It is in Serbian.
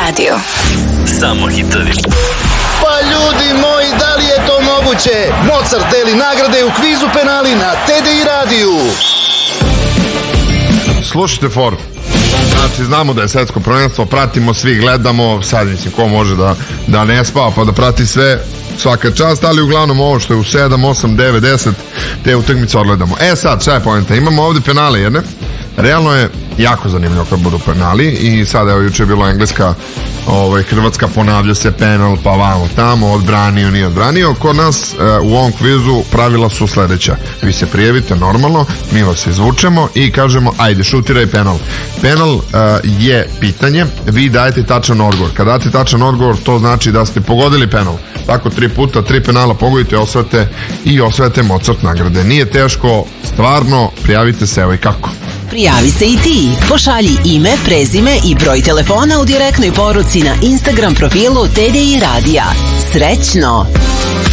radio. Samo hitovi. Pa ljudi moji, da li je to moguće? Mozart deli nagrade u kvizu penali na TDI radiju. Slušajte for. Znači, znamo da je svetsko prvenstvo, pratimo svi, gledamo, sad mislim, ko može da ne spava pa da prati sve, svaka čast, ali uglavnom ovo što je u 7, 8, 9, 10, te utakmice odgledamo. Sad, šta je poenta? Imamo ovde penale jedne, realno je jako zanimljivo kad budu penali i sad, evo, juče je bilo Engleska, Hrvatska, ponavlja se penal, pa vamo tamo, odbranio, nije odbranio. Kod nas u ovom kvizu pravila su sledeća: vi se prijavite normalno, mi vas izvučemo i kažemo ajde, šutiraj penal. Penal je pitanje, vi dajete tačan odgovor. Kad date tačan odgovor, to znači da ste pogodili penal. Tako 3 puta, 3 penala pogodite, osvajate Mozart nagrade. Nije teško, stvarno, prijavite se, evo i kako. Prijavi se i ti. Pošalji ime, prezime i broj telefona u direktnoj poruci na Instagram profilu TDI radija. Srećno!